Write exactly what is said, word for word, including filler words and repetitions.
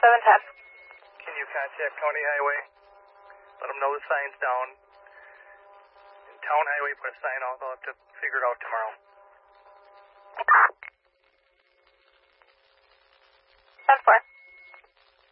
seven ten. Can you contact County Highway? Let them know the sign's down. And Town Highway put a sign out. They'll have to figure it out tomorrow. ten four.